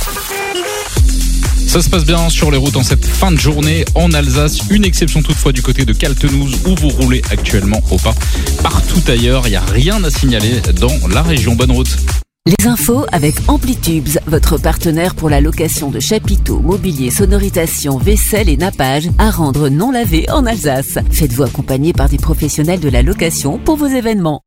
Ça se passe bien sur les routes en cette fin de journée en Alsace. Une exception toutefois du côté de Kaltenouz où vous roulez actuellement au pas. Partout ailleurs, il n'y a rien à signaler dans la région. Bonne route. Les infos avec Amplitubes, votre partenaire pour la location de chapiteaux, mobilier, sonorisation, vaisselle et nappage à rendre non lavé en Alsace. Faites-vous accompagner par des professionnels de la location pour vos événements.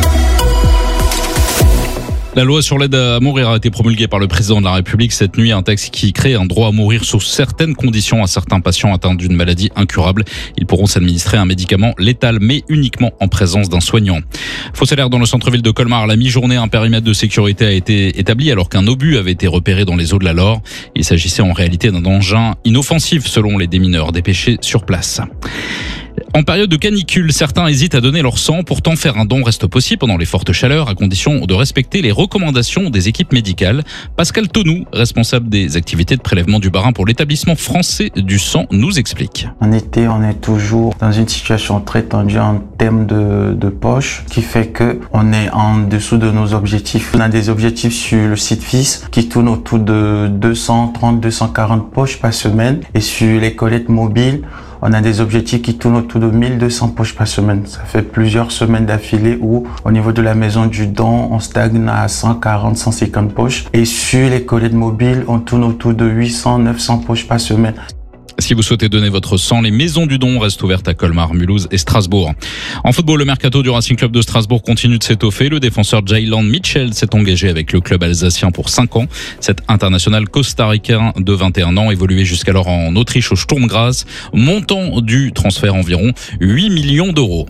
La loi sur l'aide à mourir a été promulguée par le président de la République cette nuit. Un texte qui crée un droit à mourir sous certaines conditions à certains patients atteints d'une maladie incurable. Ils pourront s'administrer un médicament létal, mais uniquement en présence d'un soignant. Faux salaire dans le centre-ville de Colmar. À la mi-journée, un périmètre de sécurité a été établi alors qu'un obus avait été repéré dans les eaux de la Loire. Il s'agissait en réalité d'un engin inoffensif selon les démineurs dépêchés sur place. En période de canicule, certains hésitent à donner leur sang. Pourtant, faire un don reste possible pendant les fortes chaleurs à condition de respecter les recommandations des équipes médicales. Pascal Tonou, responsable des activités de prélèvement du Bas-Rhin pour l'établissement français du sang, nous explique. En été, on est toujours dans une situation très tendue en termes de poche, qui fait que on est en dessous de nos objectifs. On a des objectifs sur le site FIS qui tournent autour de 230-240 poches par semaine. Et sur les collectes mobiles, on a des objectifs qui tournent autour de 1200 poches par semaine. Ça fait plusieurs semaines d'affilée où, au niveau de la maison du don, on stagne à 140, 150 poches. Et sur les collectes mobiles, on tourne autour de 800, 900 poches par semaine. Si vous souhaitez donner votre sang, les maisons du don restent ouvertes à Colmar, Mulhouse et Strasbourg. En football, le mercato du Racing Club de Strasbourg continue de s'étoffer. Le défenseur Jayland Mitchell s'est engagé avec le club alsacien pour 5 ans. Cet international costaricain de 21 ans évoluait jusqu'alors en Autriche au Sturm Graz. Montant du transfert environ 8 millions d'euros.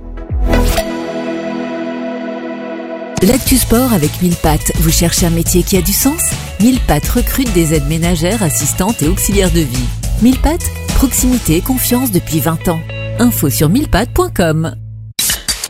L'actu sport avec 1000 pattes. Vous cherchez un métier qui a du sens ? 1000 pattes recrute des aides ménagères, assistantes et auxiliaires de vie. 1000 pattes, proximité et confiance depuis 20 ans. Info sur 1000pattes.com.